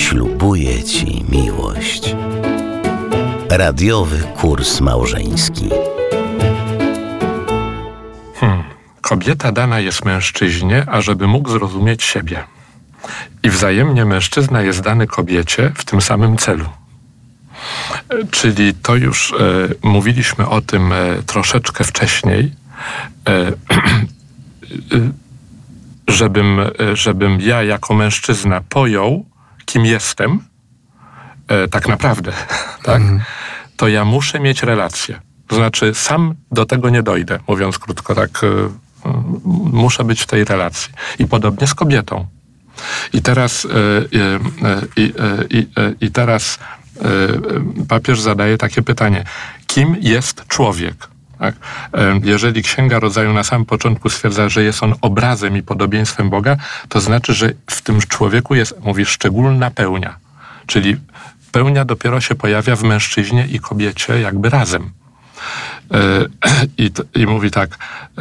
Ślubuję Ci miłość. Radiowy kurs małżeński. Kobieta dana jest mężczyźnie, ażeby mógł zrozumieć siebie. I wzajemnie mężczyzna jest dany kobiecie w tym samym celu. Czyli to już mówiliśmy o tym troszeczkę wcześniej, żebym ja jako mężczyzna pojął, kim jestem, tak naprawdę, tak? To ja muszę mieć relację. To znaczy sam do tego nie dojdę, mówiąc krótko, tak, muszę być w tej relacji. I podobnie z kobietą. I teraz papież zadaje takie pytanie. Kim jest człowiek? Tak? Jeżeli Księga Rodzaju na samym początku stwierdza, że jest on obrazem i podobieństwem Boga, to znaczy, że w tym człowieku jest, mówi, szczególna pełnia. Czyli pełnia dopiero się pojawia w mężczyźnie i kobiecie jakby razem. I mówi tak,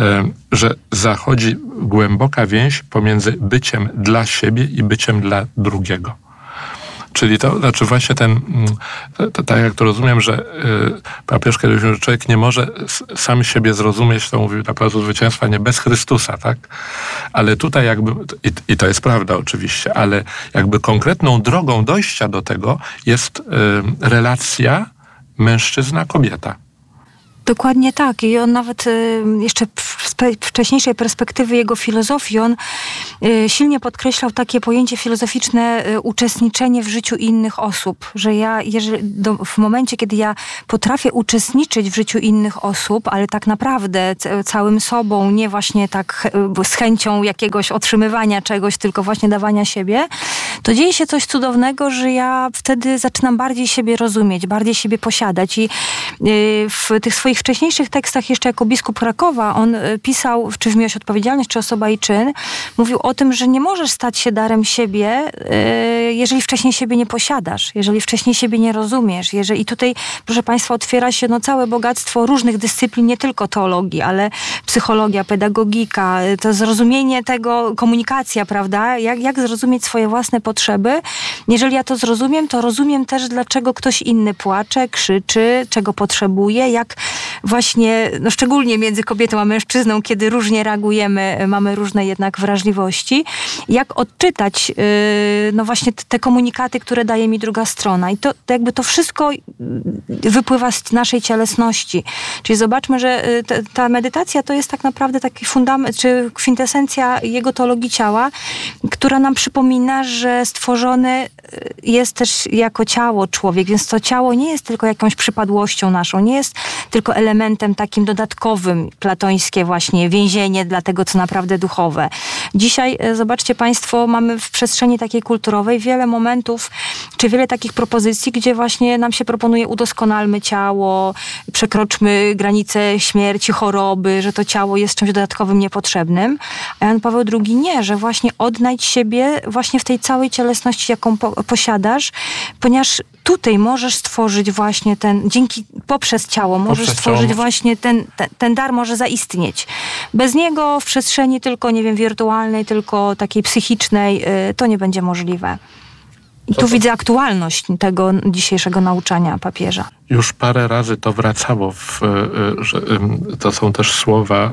że zachodzi głęboka więź pomiędzy byciem dla siebie i byciem dla drugiego. Czyli to znaczy właśnie tak jak to rozumiem, że papież kiedyś mówił, że człowiek nie może sam siebie zrozumieć, to mówił na Placu Zwycięstwa, nie bez Chrystusa, tak? Ale tutaj jakby, i to jest prawda oczywiście, ale jakby konkretną drogą dojścia do tego jest relacja mężczyzna-kobieta. Dokładnie tak. I on nawet jeszcze z wcześniejszej perspektywy jego filozofii, on silnie podkreślał takie pojęcie filozoficzne uczestniczenie w życiu innych osób. Że ja, w momencie, kiedy ja potrafię uczestniczyć w życiu innych osób, ale tak naprawdę całym sobą, nie właśnie tak z chęcią jakiegoś otrzymywania czegoś, tylko właśnie dawania siebie, to dzieje się coś cudownego, że ja wtedy zaczynam bardziej siebie rozumieć, bardziej siebie posiadać. I w tych swoich wcześniejszych tekstach, jeszcze jako biskup Krakowa, on pisał, czy w Miłość, Odpowiedzialność, czy Osoba i Czyn, mówił o tym, że nie możesz stać się darem siebie, jeżeli wcześniej siebie nie posiadasz, jeżeli wcześniej siebie nie rozumiesz. I tutaj, proszę Państwa, otwiera się całe bogactwo różnych dyscyplin, nie tylko teologii, ale psychologia, pedagogika, to zrozumienie tego, komunikacja, prawda? Jak zrozumieć swoje własne potrzeby. Jeżeli ja to zrozumiem, to rozumiem też, dlaczego ktoś inny płacze, krzyczy, czego potrzebuje, jak właśnie, szczególnie między kobietą a mężczyzną, kiedy różnie reagujemy, mamy różne jednak wrażliwości, jak odczytać właśnie te komunikaty, które daje mi druga strona. I to jakby to wszystko wypływa z naszej cielesności. Czyli zobaczmy, że ta medytacja to jest tak naprawdę taki fundament, czy kwintesencja jego teologii ciała, która nam przypomina, że stworzony jest też jako ciało człowiek, więc to ciało nie jest tylko jakąś przypadłością naszą, nie jest tylko elementem takim dodatkowym, platońskie właśnie więzienie dla tego, co naprawdę duchowe. Dzisiaj, zobaczcie Państwo, mamy w przestrzeni takiej kulturowej wiele momentów, czy wiele takich propozycji, gdzie właśnie nam się proponuje udoskonalmy ciało, przekroczmy granice śmierci, choroby, że to ciało jest czymś dodatkowym, niepotrzebnym. A Jan Paweł II nie, że właśnie odnajdź siebie właśnie w tej całej cielesności, jaką posiadasz, ponieważ tutaj możesz stworzyć właśnie poprzez ciało, możesz stworzyć właśnie ten dar może zaistnieć. Bez niego w przestrzeni tylko, wirtualnej, tylko takiej psychicznej, to nie będzie możliwe. I tu widzę aktualność tego dzisiejszego nauczania papieża. Już parę razy to wracało, że to są też słowa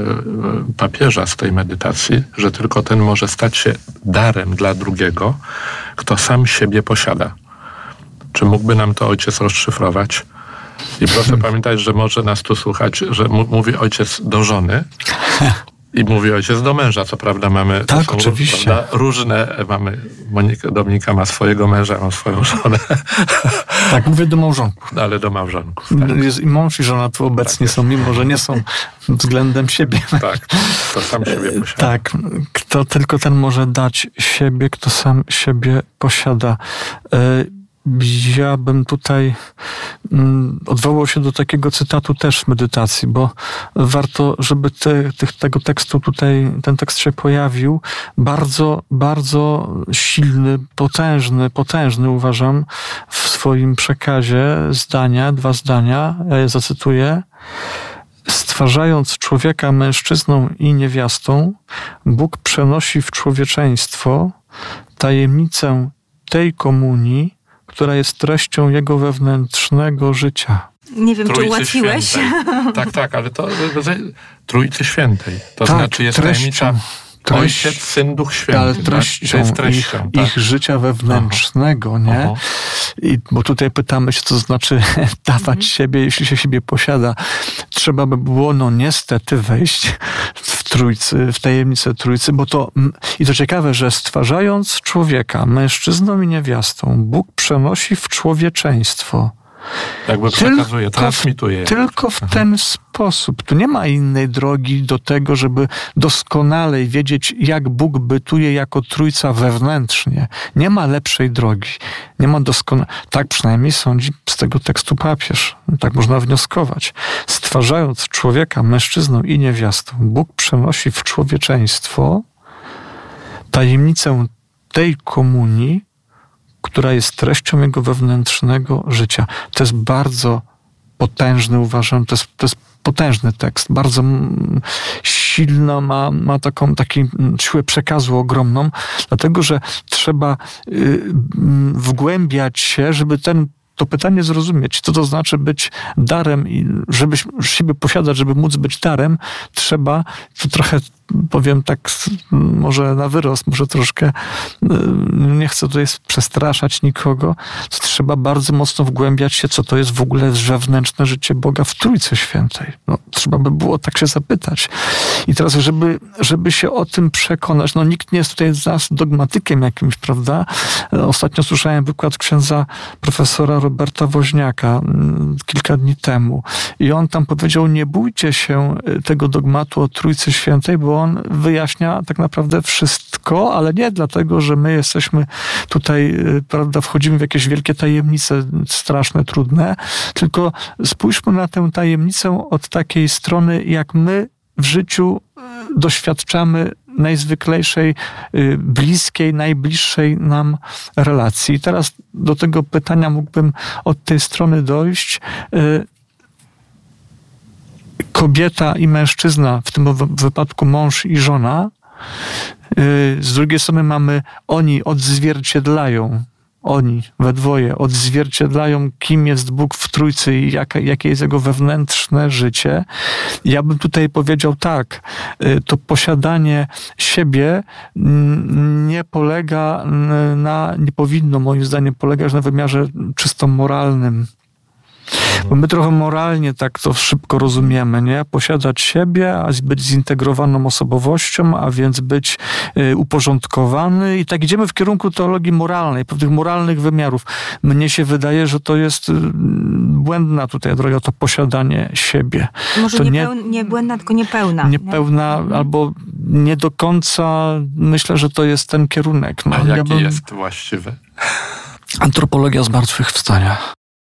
papieża z tej medytacji, że tylko ten może stać się darem dla drugiego, kto sam siebie posiada. Czy mógłby nam to ojciec rozszyfrować? I proszę pamiętać, że może nas tu słuchać, że mówi ojciec do żony i mówi ojciec do męża. Co prawda mamy oczywiście. Różne, Dominika ma swojego męża, mam swoją żonę. Tak, mówię do małżonków. Ale do małżonków. Tak. Jest i mąż i żona tu obecnie są, mimo że nie są względem siebie. Tak, to sam siebie posiada. Tak, kto tylko ten może dać siebie, kto sam siebie posiada. Ja bym tutaj odwołał się do takiego cytatu też w medytacji, bo warto, żeby tego tekstu tutaj, ten tekst się pojawił. Bardzo, bardzo silny, potężny uważam w swoim przekazie dwa zdania, ja je zacytuję. Stwarzając człowieka mężczyzną i niewiastą, Bóg przenosi w człowieczeństwo tajemnicę tej komunii, która jest treścią jego wewnętrznego życia. Nie wiem, Trójcy czy ułatwiłeś. Świętej. Tak, ale to Trójcy Świętej. To znaczy jest tajemnica Ojciec, Syn, Duch Święty. Ale treścią ich życia wewnętrznego, nie? Bo tutaj pytamy się, co to znaczy dawać siebie, jeśli się siebie posiada. Trzeba by było, niestety, wejść w tajemnicę Trójcy, bo to ciekawe, że stwarzając człowieka, mężczyzną i niewiastą, Bóg przenosi w człowieczeństwo. Jakby przekazuje, transmituje. Tylko w ten sposób. Tu nie ma innej drogi do tego, żeby doskonale wiedzieć, jak Bóg bytuje jako Trójca wewnętrznie. Nie ma lepszej drogi. Nie ma tak przynajmniej sądzi z tego tekstu papież. Tak można wnioskować. Stwarzając człowieka mężczyzną i niewiastą, Bóg przenosi w człowieczeństwo tajemnicę tej komunii, która jest treścią jego wewnętrznego życia. To jest bardzo potężny, uważam, to jest potężny tekst, bardzo silno ma taką siłę przekazu ogromną, dlatego, że trzeba wgłębiać się, żeby to pytanie zrozumieć. Co to znaczy być darem i żeby siebie posiadać, żeby móc być darem, trzeba, to trochę powiem tak, może na wyrost, może troszkę, nie chcę tutaj przestraszać nikogo, to trzeba bardzo mocno wgłębiać się, co to jest w ogóle wewnętrzne życie Boga w Trójcy Świętej. Trzeba by było tak się zapytać. I teraz, żeby się o tym przekonać, nikt nie jest tutaj z nas dogmatykiem jakimś, prawda? Ostatnio słyszałem wykład księdza profesora Roberta Woźniaka kilka dni temu i on tam powiedział, nie bójcie się tego dogmatu o Trójcy Świętej, bo on wyjaśnia tak naprawdę wszystko, ale nie dlatego, że my jesteśmy tutaj, prawda, wchodzimy w jakieś wielkie tajemnice straszne, trudne, tylko spójrzmy na tę tajemnicę od takiej strony, jak my w życiu doświadczamy najzwyklejszej, bliskiej, najbliższej nam relacji. I teraz do tego pytania mógłbym od tej strony dojść. Kobieta i mężczyzna, w tym wypadku mąż i żona, z drugiej strony oni odzwierciedlają, oni we dwoje odzwierciedlają, kim jest Bóg w Trójcy i jakie jest Jego wewnętrzne życie. Ja bym tutaj powiedział tak, to posiadanie siebie nie powinno moim zdaniem polegać na wymiarze czysto moralnym. Bo my trochę moralnie tak to szybko rozumiemy, nie? Posiadać siebie, a być zintegrowaną osobowością, a więc być uporządkowany i tak idziemy w kierunku teologii moralnej, pewnych moralnych wymiarów. Mnie się wydaje, że to jest błędna tutaj droga, to posiadanie siebie. Może to nie błędna, tylko niepełna. Niepełna, albo nie do końca myślę, że to jest ten kierunek. A jaki jest właściwy? Antropologia zmartwychwstania.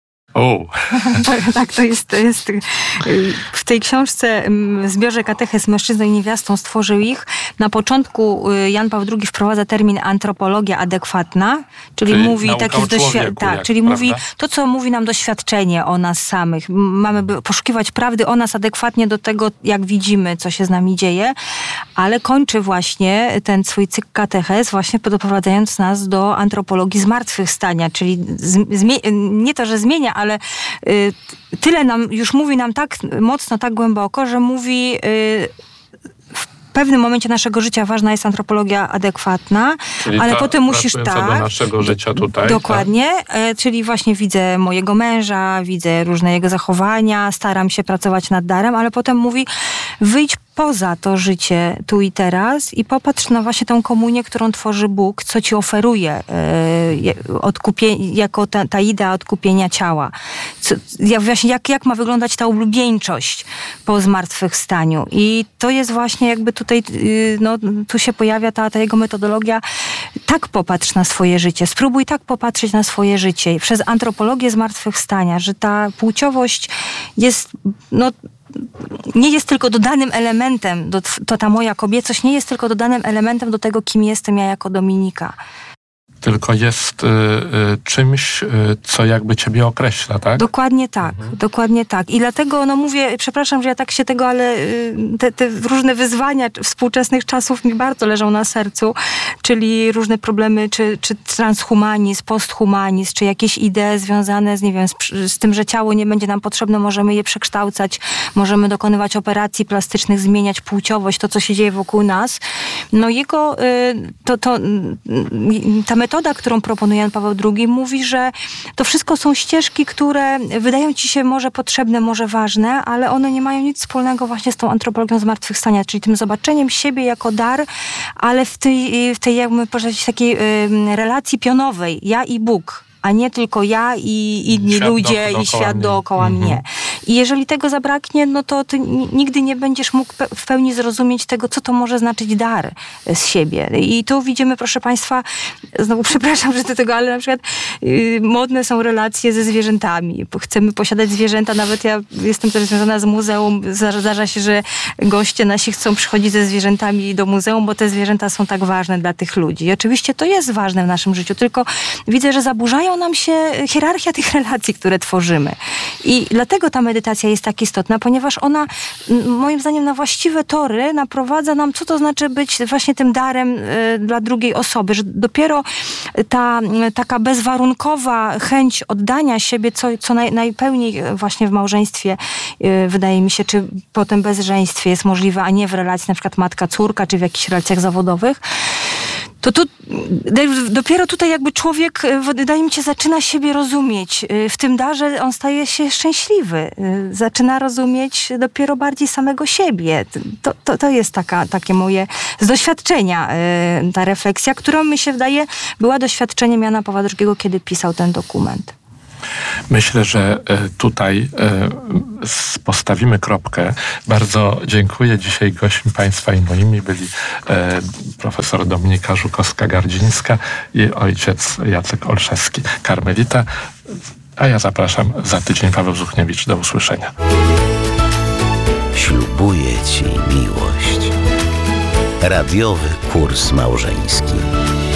Tak, to jest w tej książce, w zbiorze Katechez Mężczyzną i Niewiastą stworzył ich. Na początku Jan Paweł II wprowadza termin antropologia adekwatna, czyli mówi mówi to, co mówi nam doświadczenie o nas samych. Mamy poszukiwać prawdy o nas adekwatnie do tego, jak widzimy, co się z nami dzieje, ale kończy właśnie ten swój cykl Katechez właśnie doprowadzając nas do antropologii zmartwychwstania, czyli nie to, że zmienia, ale tyle mówi nam tak mocno, tak głęboko, że mówi w pewnym momencie naszego życia ważna jest antropologia adekwatna, czyli ale potem musisz do naszego życia tutaj. Dokładnie, czyli właśnie widzę mojego męża, widzę różne jego zachowania, staram się pracować nad darem, ale potem mówi, wyjdź poza to życie tu i teraz i popatrz na właśnie tą komunię, którą tworzy Bóg, co ci oferuje jako ta idea odkupienia ciała. Jak ma wyglądać ta oblubieńczość po zmartwychwstaniu. I to jest właśnie jakby tutaj, tu się pojawia ta jego metodologia. Tak popatrz na swoje życie. Spróbuj tak popatrzeć na swoje życie. Przez antropologię zmartwychwstania, że ta płciowość jest, nie jest tylko dodanym elementem, ta moja kobiecość nie jest tylko dodanym elementem do tego, kim jestem ja jako Dominika. tylko jest czymś, co jakby ciebie określa, tak? Dokładnie tak, dokładnie tak. I dlatego mówię, przepraszam, że ja tak się tego, ale te różne wyzwania współczesnych czasów mi bardzo leżą na sercu, czyli różne problemy, czy transhumanizm, posthumanizm, czy jakieś idee związane z, nie wiem, z tym, że ciało nie będzie nam potrzebne, możemy je przekształcać, możemy dokonywać operacji plastycznych, zmieniać płciowość, to, co się dzieje wokół nas. Ta metoda, którą proponuje Jan Paweł II, mówi, że to wszystko są ścieżki, które wydają ci się może potrzebne, może ważne, ale one nie mają nic wspólnego właśnie z tą antropologią zmartwychwstania, czyli tym zobaczeniem siebie jako dar, ale w tej jakby powiedzieć, takiej relacji pionowej, ja i Bóg, a nie tylko ja i inni świat ludzie i świat dookoła mnie. I jeżeli tego zabraknie, no to ty nigdy nie będziesz mógł w pełni zrozumieć tego, co to może znaczyć dar z siebie. I tu widzimy, proszę Państwa, znowu przepraszam, że do tego, ale na przykład modne są relacje ze zwierzętami. Chcemy posiadać zwierzęta, nawet ja jestem też związana z muzeum, zdarza się, że goście nasi chcą przychodzić ze zwierzętami do muzeum, bo te zwierzęta są tak ważne dla tych ludzi. I oczywiście to jest ważne w naszym życiu, tylko widzę, że zaburzają nam się hierarchia tych relacji, które tworzymy. I dlatego ta medytacja jest tak istotna, ponieważ ona, moim zdaniem, na właściwe tory naprowadza nam, co to znaczy być właśnie tym darem dla drugiej osoby, że dopiero ta taka bezwarunkowa chęć oddania siebie, co najpełniej właśnie w małżeństwie, wydaje mi się, czy potem bezżeństwie jest możliwe, a nie w relacji na przykład matka-córka, czy w jakichś relacjach zawodowych, to tu dopiero tutaj jakby człowiek, wydaje mi się, zaczyna siebie rozumieć. W tym darze on staje się szczęśliwy. Zaczyna rozumieć dopiero bardziej samego siebie. To jest takie moje z doświadczenia, ta refleksja, którą mi się wydaje była doświadczeniem Jana Pawła II, kiedy pisał ten dokument. Myślę, że tutaj postawimy kropkę. Bardzo dziękuję. Dzisiaj gośćmi Państwa i moimi byli profesor Dominika Żukowska-Gardzińska i ojciec Jacek Olszewski, karmelita. A ja zapraszam za tydzień. Paweł Zuchniewicz. Do usłyszenia. Ślubuję Ci miłość. Radiowy kurs małżeński.